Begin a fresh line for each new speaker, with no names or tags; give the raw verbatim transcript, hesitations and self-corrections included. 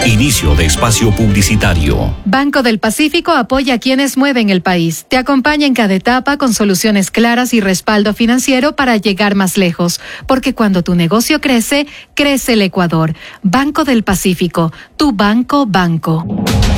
Inicio de espacio publicitario.
Banco del Pacífico apoya a quienes mueven el país. Te acompaña en cada etapa con soluciones claras y respaldo financiero para llegar más lejos. Porque cuando tu negocio crece, crece el Ecuador. Banco del Pacífico, tu banco banco.